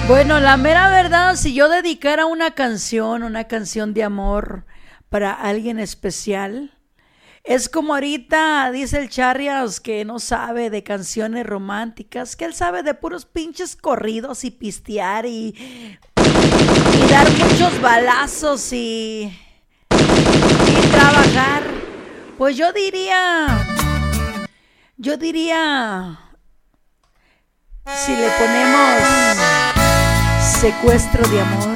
Bueno, la mera verdad, si yo dedicara una canción de amor para alguien especial, es como ahorita dice el Charrias que no sabe de canciones románticas, que él sabe de puros pinches corridos y pistear y dar muchos balazos y trabajar. Pues yo diría, si le ponemos secuestro de amor.